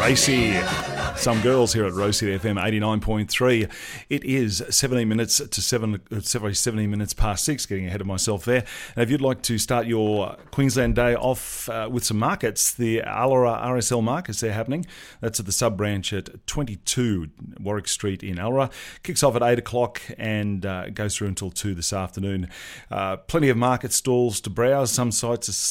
Racy. Some girls here at Rosie FM 89.3. It is 17 minutes past 6, getting ahead of myself there. And if you'd like to start your Queensland Day off with some markets, the Allora RSL markets, they're happening. That's at the sub-branch at 22 Warwick Street in Allora. Kicks off at 8 o'clock and goes through until 2 this afternoon. Plenty of market stalls to browse. Some sites are